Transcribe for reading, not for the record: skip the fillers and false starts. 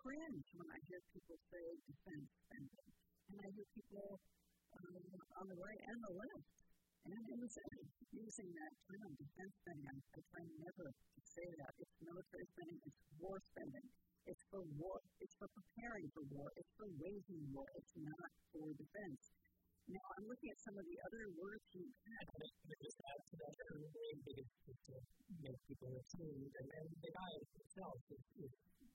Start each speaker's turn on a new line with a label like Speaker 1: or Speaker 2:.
Speaker 1: cringe when I hear people say defense spending. And I hear people on the right and the left and in the center using that term, defense spending. I try never to say that. It's military spending, it's war spending. It's for war, it's for preparing for war, it's for waging war, it's not for defense. Now, I'm looking at some of the other words you had.
Speaker 2: I just add to that, the way biggest is to make people assume, and then the guy himself,